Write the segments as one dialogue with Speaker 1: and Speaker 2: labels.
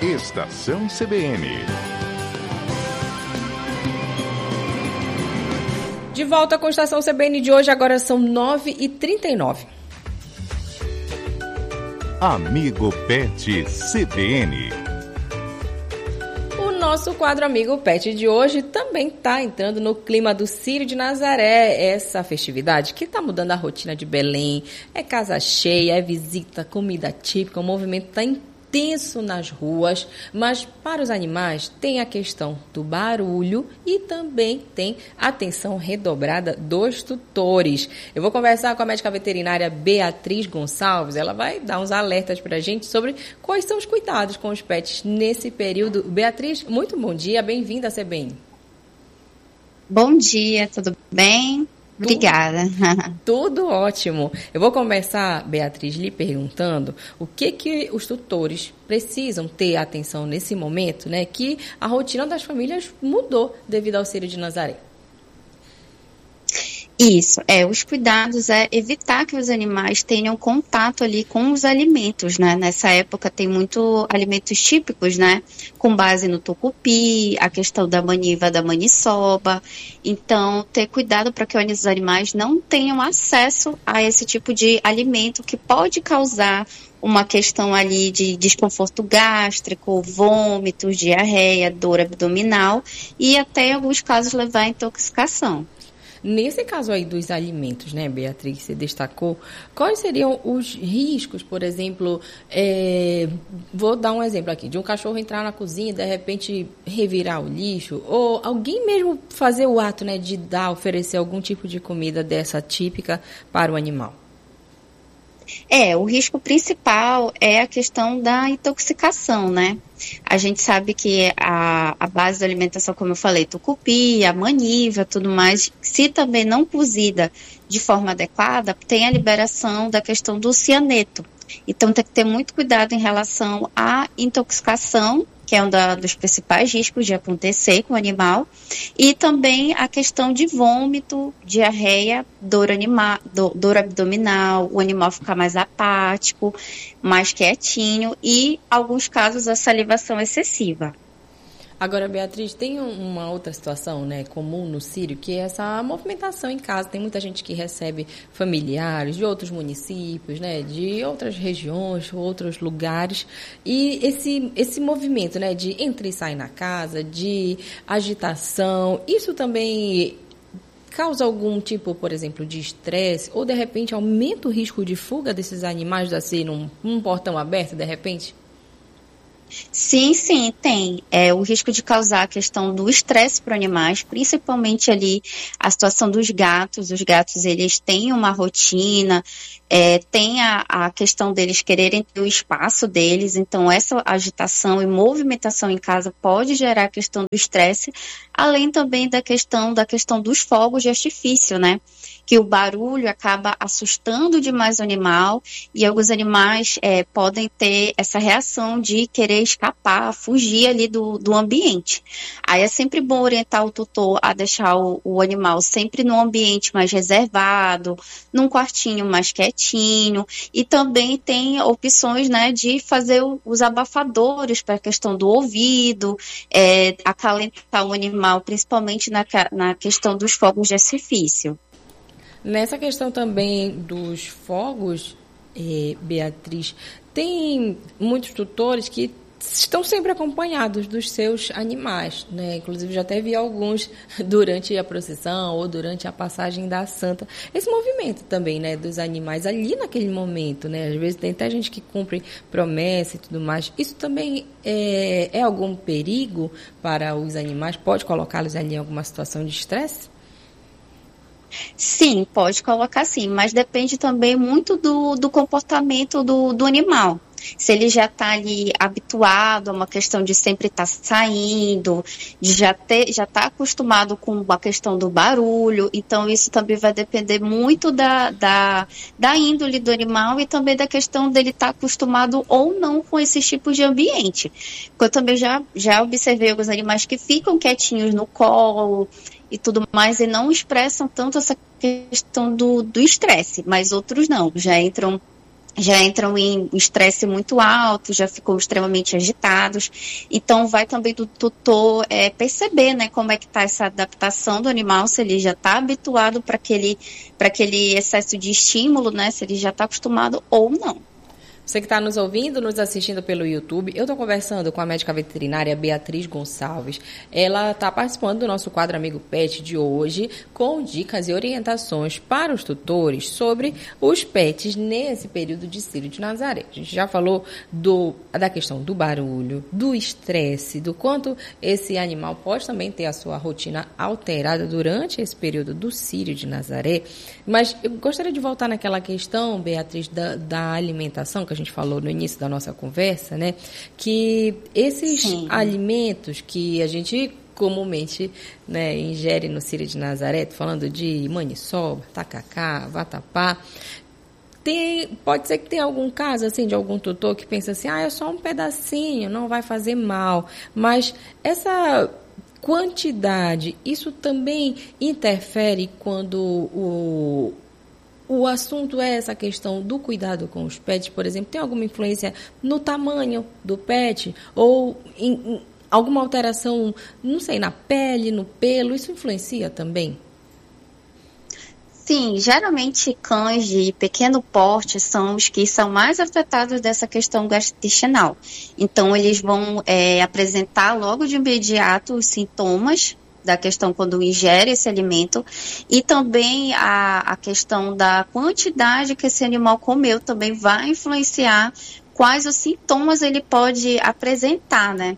Speaker 1: Estação CBN.
Speaker 2: De volta com a Estação CBN de hoje, agora são 9h39.
Speaker 1: Amigo Pet CBN.
Speaker 2: O nosso quadro Amigo Pet de hoje também está entrando no clima do Círio de Nazaré, essa festividade que está mudando a rotina de Belém. É casa cheia, é visita, comida típica, o movimento está intenso nas ruas, mas para os animais tem a questão do barulho e também tem a atenção redobrada dos tutores. Eu vou conversar com a médica veterinária Beatriz Gonçalves, ela vai dar uns alertas para a gente sobre quais são os cuidados com os pets nesse período. Beatriz, muito bom dia, bem-vinda à CBN.
Speaker 3: Bom dia, tudo bem? Obrigada.
Speaker 2: Tudo ótimo. Eu vou começar, Beatriz, lhe perguntando o que os tutores precisam ter atenção nesse momento, né? Que a rotina das famílias mudou devido ao Círio de Nazaré.
Speaker 3: Isso, os cuidados é evitar que os animais tenham contato ali com os alimentos, né? Nessa época tem muito alimentos típicos, né? Com base no tucupi, a questão da maniva, da maniçoba. Então, ter cuidado para que os animais não tenham acesso a esse tipo de alimento que pode causar uma questão ali de desconforto gástrico, vômitos, diarreia, dor abdominal e até em alguns casos levar à intoxicação.
Speaker 2: Nesse caso aí dos alimentos, né, Beatriz, você destacou, quais seriam os riscos, por exemplo, vou dar um exemplo aqui, de um cachorro entrar na cozinha e de repente revirar o lixo, ou alguém mesmo fazer o ato, né, de oferecer algum tipo de comida dessa típica para o animal?
Speaker 3: O risco principal é a questão da intoxicação, né? A gente sabe que a base da alimentação, como eu falei, tucupi, a maniva, tudo mais, se também não cozida de forma adequada, tem a liberação da questão do cianeto. Então tem que ter muito cuidado em relação à intoxicação, que é um dos principais riscos de acontecer com o animal, e também a questão de vômito, diarreia, dor abdominal, o animal ficar mais apático, mais quietinho e, em alguns casos, a salivação excessiva.
Speaker 2: Agora, Beatriz, tem uma outra situação, né, comum no Círio, que é essa movimentação em casa. Tem muita gente que recebe familiares de outros municípios, né, de outras regiões, outros lugares. E esse movimento, né, de entra e sai na casa, de agitação, isso também causa algum tipo, por exemplo, de estresse? Ou, de repente, aumenta o risco de fuga desses animais, assim, num portão aberto, de repente?
Speaker 3: Sim, tem. O risco de causar a questão do estresse para animais, principalmente ali a situação dos gatos. Os gatos, eles têm uma rotina, tem a questão deles quererem ter o espaço deles, então essa agitação e movimentação em casa pode gerar a questão do estresse, além também da questão dos fogos de artifício, né? Que o barulho acaba assustando demais o animal e alguns animais podem ter essa reação de querer escapar, fugir ali do ambiente. Aí é sempre bom orientar o tutor a deixar o animal sempre num ambiente mais reservado, num quartinho mais quietinho, e também tem opções, né, de fazer os abafadores para a questão do ouvido, acalentar o animal, principalmente na questão dos fogos de artifício.
Speaker 2: Nessa questão também dos fogos, Beatriz, tem muitos tutores que estão sempre acompanhados dos seus animais, né? Inclusive já até vi alguns durante a procissão ou durante a passagem da Santa. Esse movimento também, né, dos animais ali naquele momento, né? Às vezes tem até gente que cumpre promessa e tudo mais. Isso também é algum perigo para os animais? Pode colocá-los ali em alguma situação de estresse?
Speaker 3: Sim, pode colocar sim, mas depende também muito do comportamento do animal. Se ele já está ali habituado a uma questão de sempre estar saindo, de já está acostumado com a questão do barulho, então isso também vai depender muito da índole do animal e também da questão dele estar acostumado ou não com esses tipos de ambiente. Eu também já observei alguns animais que ficam quietinhos no colo e tudo mais e não expressam tanto essa questão do estresse, mas outros não, já entram já entram em estresse muito alto, já ficam extremamente agitados. Então, vai também do tutor perceber, né, como é que está essa adaptação do animal, se ele já está habituado para aquele excesso de estímulo, né, se ele já está acostumado ou não.
Speaker 2: Você que está nos ouvindo, nos assistindo pelo YouTube, eu estou conversando com a médica veterinária Beatriz Gonçalves. Ela está participando do nosso quadro Amigo Pet de hoje, com dicas e orientações para os tutores sobre os pets nesse período de Círio de Nazaré. A gente já falou da questão do barulho, do estresse, do quanto esse animal pode também ter a sua rotina alterada durante esse período do Círio de Nazaré. Mas eu gostaria de voltar naquela questão, Beatriz, da alimentação, que a gente falou no início da nossa conversa, né? Que esses alimentos que a gente comumente, né, ingere no Círio de Nazaré, falando de maniçoba, tacacá, vatapá, pode ser que tenha algum caso assim de algum tutor que pensa assim, é só um pedacinho, não vai fazer mal. Mas essa quantidade, isso também interfere quando o assunto é essa questão do cuidado com os pets, por exemplo, tem alguma influência no tamanho do pet ou em alguma alteração, não sei, na pele, no pelo, isso influencia também?
Speaker 3: Sim, geralmente cães de pequeno porte são os que são mais afetados dessa questão gastrointestinal. Então, eles vão apresentar logo de imediato os sintomas da questão quando ingere esse alimento, e também a questão da quantidade que esse animal comeu também vai influenciar quais os sintomas ele pode apresentar, né,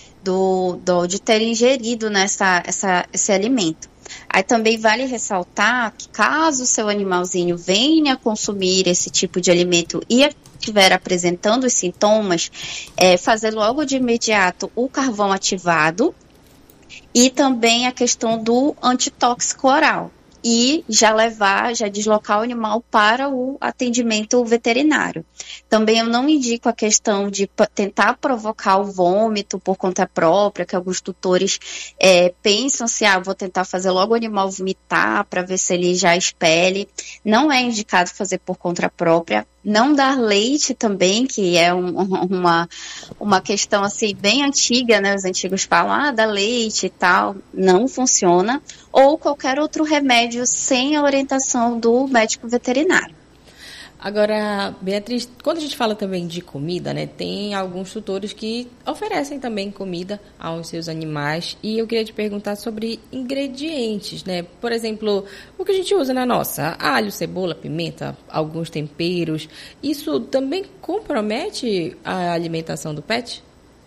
Speaker 3: de ter ingerido esse alimento. Aí também vale ressaltar que caso o seu animalzinho venha consumir esse tipo de alimento e estiver apresentando os sintomas, fazer logo de imediato o carvão ativado, e também a questão do antitóxico oral. E já deslocar o animal para o atendimento veterinário. Também eu não indico a questão de tentar provocar o vômito por conta própria, que alguns tutores pensam assim, vou tentar fazer logo o animal vomitar para ver se ele já expele. Não é indicado fazer por conta própria. Não dar leite também, que é uma questão assim bem antiga, né? Os antigos falam, dá leite e tal, não funciona. Ou qualquer outro remédio sem a orientação do médico veterinário.
Speaker 2: Agora, Beatriz, quando a gente fala também de comida, né, tem alguns tutores que oferecem também comida aos seus animais, e eu queria te perguntar sobre ingredientes, né? Por exemplo, o que a gente usa na nossa, alho, cebola, pimenta, alguns temperos, isso também compromete a alimentação do pet?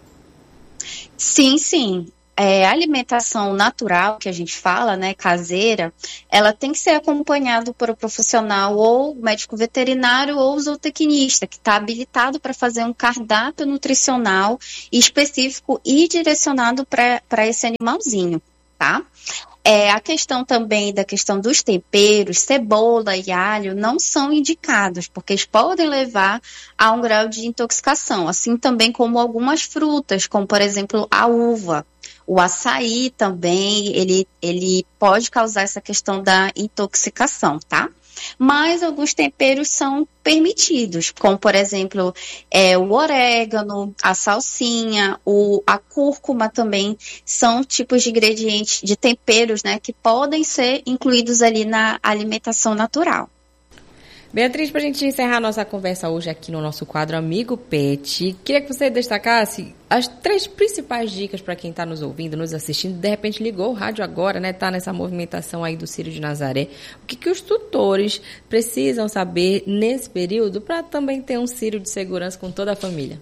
Speaker 3: Sim, sim. A alimentação natural, que a gente fala, né, caseira, ela tem que ser acompanhada por um profissional, ou médico veterinário, ou zootecnista, que está habilitado para fazer um cardápio nutricional específico e direcionado para esse animalzinho, tá? A questão também da questão dos temperos, cebola e alho não são indicados, porque eles podem levar a um grau de intoxicação, assim também como algumas frutas, como por exemplo a uva. O açaí também, ele pode causar essa questão da intoxicação, tá? Mas alguns temperos são permitidos, como por exemplo o orégano, a salsinha, a cúrcuma também são tipos de ingredientes, de temperos, né, que podem ser incluídos ali na alimentação natural.
Speaker 2: Beatriz, para a gente encerrar nossa conversa hoje aqui no nosso quadro Amigo Pet, queria que você destacasse as 3 principais dicas para quem está nos ouvindo, nos assistindo, de repente ligou o rádio agora, né? Está nessa movimentação aí do Círio de Nazaré. O que os tutores precisam saber nesse período para também ter um círio de segurança com toda a família?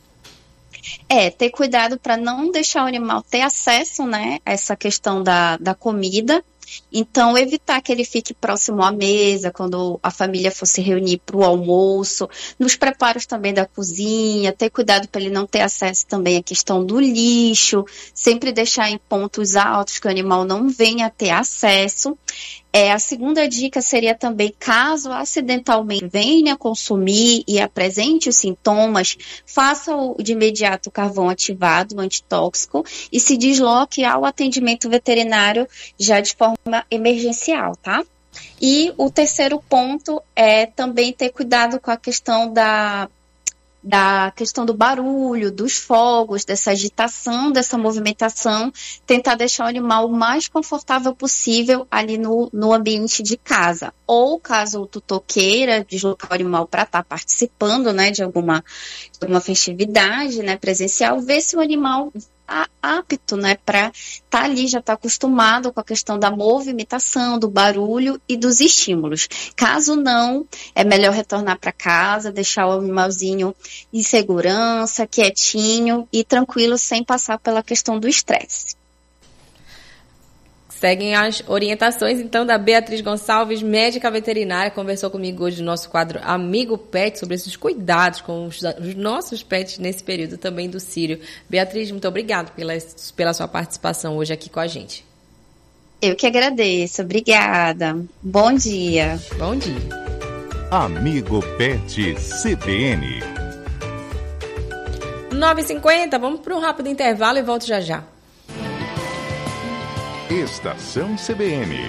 Speaker 3: Ter cuidado para não deixar o animal ter acesso, né, a essa questão da comida. Então, evitar que ele fique próximo à mesa quando a família for se reunir para o almoço, nos preparos também da cozinha, ter cuidado para ele não ter acesso também à questão do lixo, sempre deixar em pontos altos que o animal não venha a ter acesso. A segunda dica seria também, caso acidentalmente venha consumir e apresente os sintomas, faça de imediato o carvão ativado, o antitóxico, e se desloque ao atendimento veterinário já de forma emergencial, tá? E o terceiro ponto é também ter cuidado com a questão da questão do barulho, dos fogos, dessa agitação, dessa movimentação, tentar deixar o animal o mais confortável possível ali no ambiente de casa. Ou, caso o tutor queira deslocar o animal para estar participando, né, de alguma festividade, né, presencial, ver se o animal apto, né, para estar ali, já está acostumado com a questão da movimentação, do barulho e dos estímulos. Caso não, é melhor retornar para casa, deixar o animalzinho em segurança, quietinho e tranquilo, sem passar pela questão do estresse.
Speaker 2: Seguem as orientações, então, da Beatriz Gonçalves, médica veterinária, conversou comigo hoje no nosso quadro Amigo Pet, sobre esses cuidados com os nossos pets nesse período também do Círio. Beatriz, muito obrigada pela sua participação hoje aqui com a gente.
Speaker 3: Eu que agradeço, obrigada. Bom dia.
Speaker 2: Bom dia.
Speaker 1: Amigo Pet CBN.
Speaker 2: 9h50, vamos para um rápido intervalo e volto já já.
Speaker 1: Estação CBN.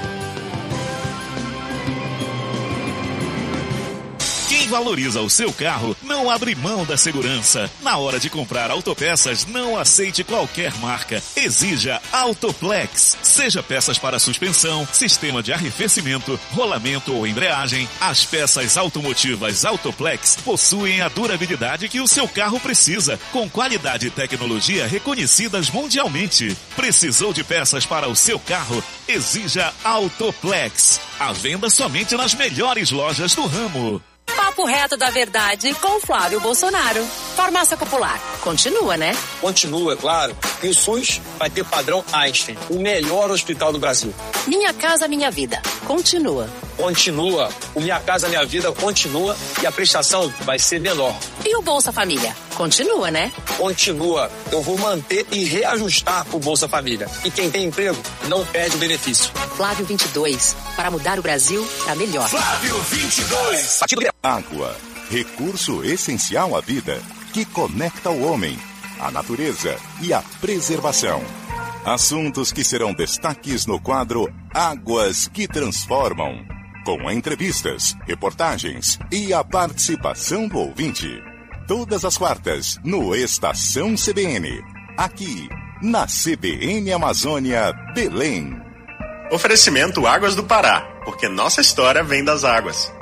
Speaker 4: Quem valoriza o seu carro não abre mão da segurança. Na hora de comprar autopeças, não aceite qualquer marca. Exija Autoplex. Seja peças para suspensão, sistema de arrefecimento, rolamento ou embreagem, as peças automotivas Autoplex possuem a durabilidade que o seu carro precisa, com qualidade e tecnologia reconhecidas mundialmente. Precisou de peças para o seu carro? Exija Autoplex. À venda somente nas melhores lojas do ramo.
Speaker 5: Papo reto da verdade com Flávio Bolsonaro. Farmácia Popular. Continua, né?
Speaker 6: Continua, claro. E o SUS vai ter padrão Einstein, o melhor hospital do Brasil.
Speaker 5: Minha Casa Minha Vida. Continua.
Speaker 6: Continua. O Minha Casa Minha Vida continua e a prestação vai ser menor.
Speaker 5: E o Bolsa Família? Continua, né?
Speaker 6: Continua. Eu vou manter e reajustar o Bolsa Família. E quem tem emprego não perde o benefício.
Speaker 5: Flávio 22. Para mudar o Brasil para melhor.
Speaker 4: Flávio 22.
Speaker 1: Água, recurso essencial à vida, que conecta o homem, a natureza e a preservação. Assuntos que serão destaques no quadro Águas que Transformam, com entrevistas, reportagens e a participação do ouvinte. Todas as quartas, no Estação CBN, aqui na CBN Amazônia, Belém.
Speaker 7: Oferecimento Águas do Pará, porque nossa história vem das águas.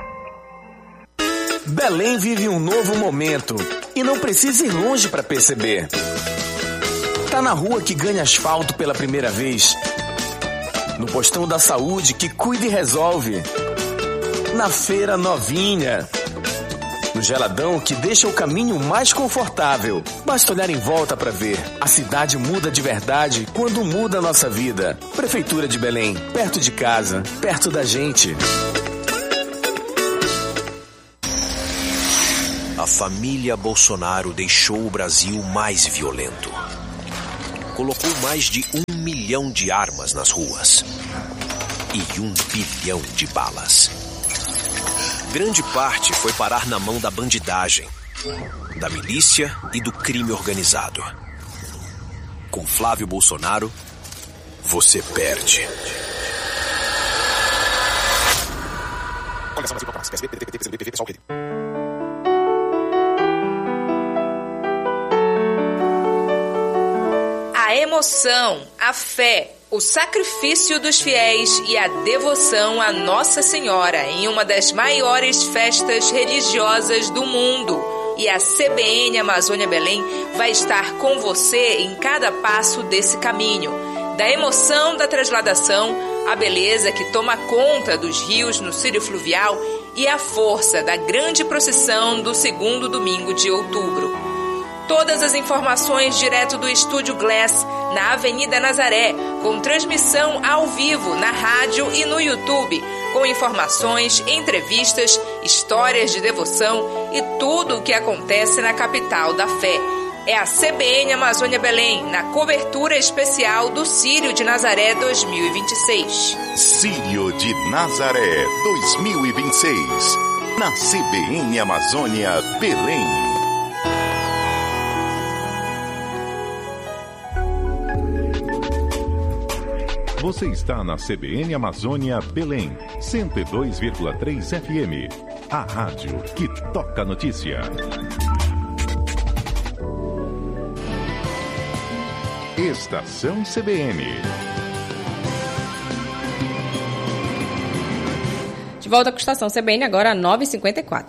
Speaker 8: Belém vive um novo momento e não precisa ir longe para perceber. Tá na rua que ganha asfalto pela primeira vez, no postão da saúde que cuida e resolve, na feira novinha, no geladão que deixa o caminho mais confortável. Basta olhar em volta para ver. A cidade muda de verdade quando muda a nossa vida. Prefeitura de Belém, perto de casa, perto da gente.
Speaker 9: A família Bolsonaro deixou o Brasil mais violento. Colocou mais de 1 milhão de armas nas ruas e 1 bilhão de balas. Grande parte foi parar na mão da bandidagem, da milícia e do crime organizado. Com Flávio Bolsonaro, você perde.
Speaker 10: A emoção, a fé, o sacrifício dos fiéis e a devoção a Nossa Senhora em uma das maiores festas religiosas do mundo. E a CBN Amazônia Belém vai estar com você em cada passo desse caminho. Da emoção da transladação, a beleza que toma conta dos rios no Círio Fluvial e a força da grande procissão do segundo domingo de outubro. Todas as informações direto do Estúdio Glass, na Avenida Nazaré, com transmissão ao vivo na rádio e no YouTube, com informações, entrevistas, histórias de devoção e tudo o que acontece na capital da fé. É a CBN Amazônia Belém, na cobertura especial do Círio de Nazaré 2026.
Speaker 1: Círio de Nazaré 2026, na CBN Amazônia Belém. Você está na CBN Amazônia Belém, 102,3 FM. A rádio que toca notícia. Estação CBN.
Speaker 2: De volta com a Estação CBN, agora 9h54.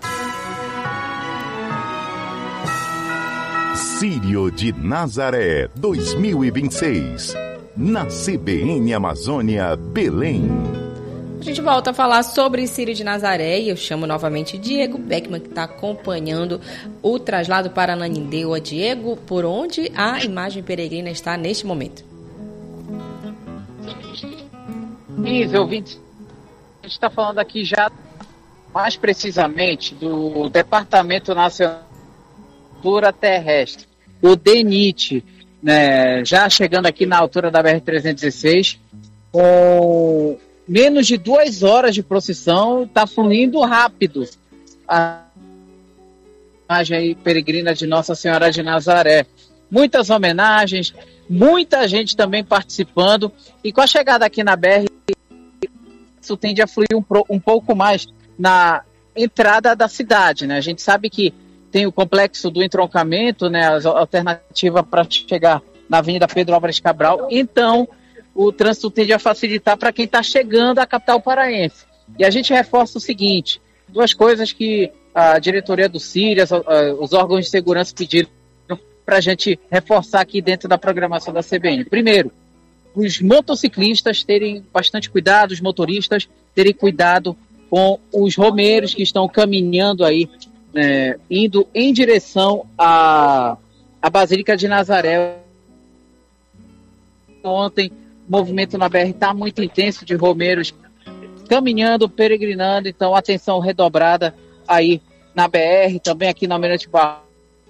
Speaker 1: Círio de Nazaré 2026. Na CBN Amazônia Belém.
Speaker 2: A gente volta a falar sobre Círio de Nazaré e eu chamo novamente Diego Beckman, que está acompanhando o traslado para Ananindeua. Diego, por onde a imagem peregrina está neste momento?
Speaker 11: Isso, ouvintes. A gente está falando aqui já mais precisamente do Departamento Nacional de Cultura Terrestre, o DENIT, né, já chegando aqui na altura da BR-316, com menos de 2 horas de procissão, está fluindo rápido a imagem peregrina de Nossa Senhora de Nazaré. Muitas homenagens, muita gente também participando, e com a chegada aqui na BR, isso tende a fluir um pouco mais na entrada da cidade, né? A gente sabe que tem o complexo do entroncamento, né? A alternativa para chegar na Avenida Pedro Álvares Cabral, então o trânsito tende a facilitar para quem está chegando à capital paraense. E a gente reforça o seguinte, 2 coisas que a diretoria do Círio, os órgãos de segurança pediram para a gente reforçar aqui dentro da programação da CBN. Primeiro, os motociclistas terem bastante cuidado, os motoristas terem cuidado com os romeiros que estão caminhando aí, indo em direção à Basílica de Nazaré. Ontem, o movimento na BR está muito intenso de romeiros caminhando, peregrinando, então atenção redobrada aí na BR, também aqui na Almirante Barroso,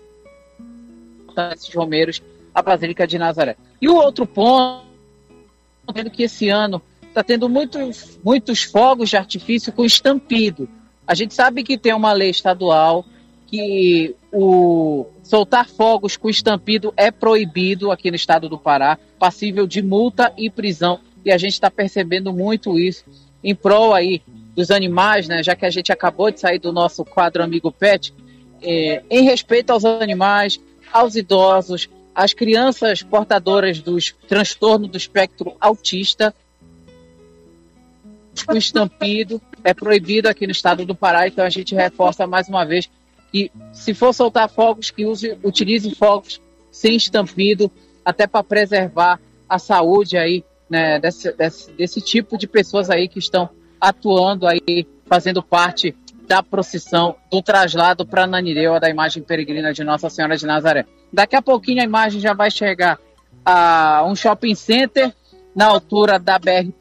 Speaker 11: esses romeiros, a Basílica de Nazaré. E o outro ponto, vendo que esse ano está tendo muitos fogos de artifício com estampido. A gente sabe que tem uma lei estadual que o soltar fogos com estampido é proibido aqui no estado do Pará, passível de multa e prisão. E a gente está percebendo muito isso em prol aí dos animais, né? Já que a gente acabou de sair do nosso quadro Amigo Pet, em respeito aos animais, aos idosos, às crianças portadoras dos transtornos do espectro autista. O estampido é proibido aqui no estado do Pará, então a gente reforça mais uma vez que se for soltar fogos, que utilize fogos sem estampido, até para preservar a saúde aí, né, desse tipo de pessoas aí que estão atuando aí, fazendo parte da procissão do traslado para Ananindeua da imagem peregrina de Nossa Senhora de Nazaré. Daqui a pouquinho a imagem já vai chegar a um shopping center na altura da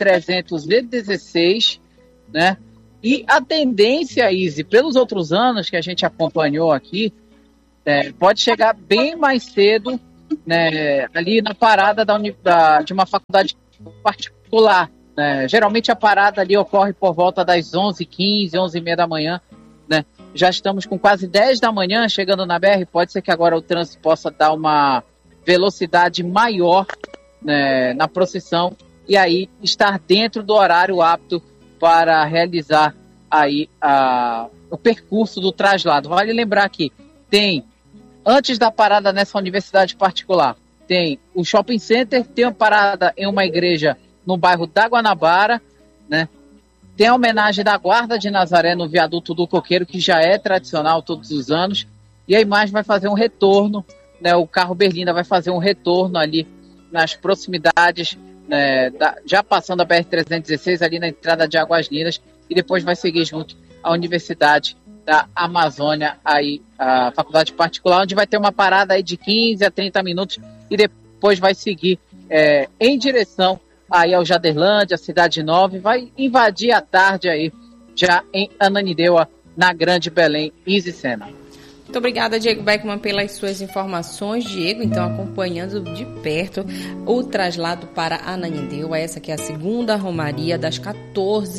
Speaker 11: BR-316, né? E a tendência, Izzy, pelos outros anos que a gente acompanhou aqui, pode chegar bem mais cedo, né, ali na parada de uma faculdade particular. Né? Geralmente a parada ali ocorre por volta das 11h15, 11h30 da manhã. Né? Já estamos com quase 10 da manhã chegando na BR, pode ser que agora o trânsito possa dar uma velocidade maior, né, na procissão e aí estar dentro do horário apto para realizar aí o percurso do traslado. Vale lembrar que tem, antes da parada nessa universidade particular, tem o shopping center, tem a parada em uma igreja no bairro da Guanabara, né? Tem a homenagem da Guarda de Nazaré no viaduto do Coqueiro, que já é tradicional todos os anos, e a imagem vai fazer um retorno, né? O carro Berlinda vai fazer um retorno ali nas proximidades, já passando a BR-316 ali na entrada de Águas Lindas, e depois vai seguir junto à Universidade da Amazônia, aí, a faculdade particular, onde vai ter uma parada aí de 15 a 30 minutos, e depois vai seguir em direção aí ao Jaderlândia, a Cidade Nova, e vai invadir a tarde aí, já em Ananindeua, na Grande Belém. Izzy Sena.
Speaker 2: Muito obrigada, Diego Beckman, pelas suas informações. Diego, então, acompanhando de perto o traslado para Ananindeua. Essa que é a segunda romaria das 14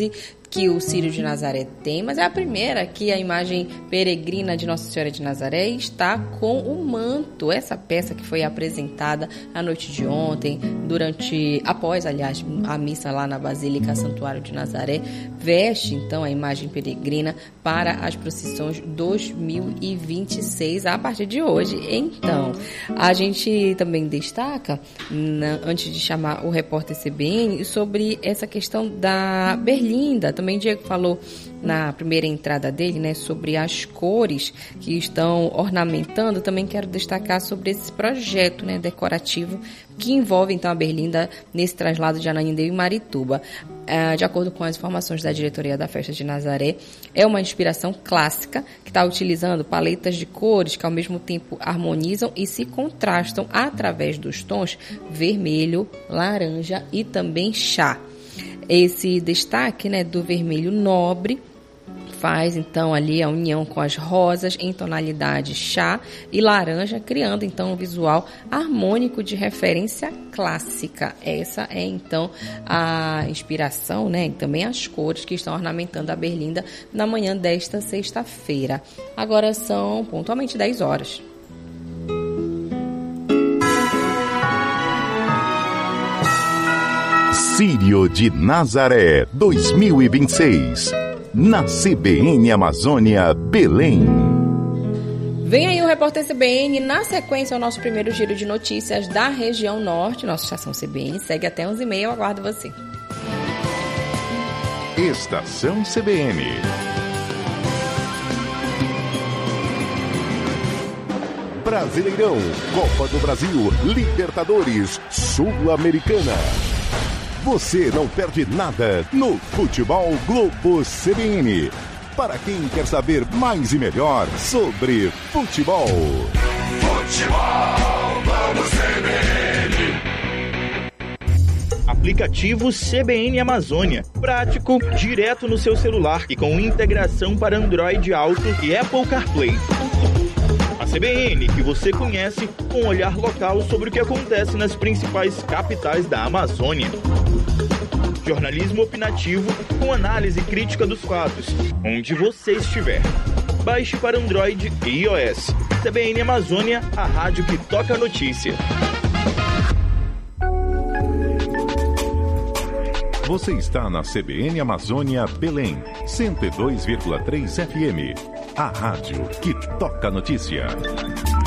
Speaker 2: que o Círio de Nazaré tem, mas é a primeira que a imagem peregrina de Nossa Senhora de Nazaré está com o manto. Essa peça que foi apresentada na noite de ontem, após a missa lá na Basílica Santuário de Nazaré, veste então a imagem peregrina para as procissões 2026 a partir de hoje. Então, a gente também destaca, antes de chamar o repórter CBN, sobre essa questão da berlinda. Também Diego falou na primeira entrada dele, né, sobre as cores que estão ornamentando. Também quero destacar sobre esse projeto, né, decorativo que envolve então a berlinda nesse traslado de Ananindeua e Marituba. De acordo com as informações da diretoria da Festa de Nazaré, é uma inspiração clássica que está utilizando paletas de cores que ao mesmo tempo harmonizam e se contrastam através dos tons vermelho, laranja e também chá. Esse destaque, né, do vermelho nobre faz então ali a união com as rosas em tonalidade chá e laranja, criando então um visual harmônico de referência clássica. Essa é então a inspiração, né, e também as cores que estão ornamentando a berlinda na manhã desta sexta-feira. Agora são pontualmente 10 horas.
Speaker 1: Círio de Nazaré 2026, na CBN Amazônia, Belém.
Speaker 2: Vem aí o repórter CBN, na sequência o nosso primeiro giro de notícias da região norte. Nossa estação CBN segue até 11h30, eu aguardo você.
Speaker 1: Estação CBN. Brasileirão, Copa do Brasil, Libertadores, Sul-Americana. Você não perde nada no Futebol Globo CBN. Para quem quer saber mais e melhor sobre futebol.
Speaker 12: Futebol Globo CBN. Aplicativo CBN Amazônia. Prático, direto no seu celular e com integração para Android Auto e Apple CarPlay. A CBN, que você conhece, com um olhar local sobre o que acontece nas principais capitais da Amazônia. Jornalismo opinativo com análise crítica dos fatos, onde você estiver. Baixe para Android e iOS. CBN Amazônia, a rádio que toca a notícia.
Speaker 1: Você está na CBN Amazônia Belém, 102,3 FM. A rádio que toca a notícia.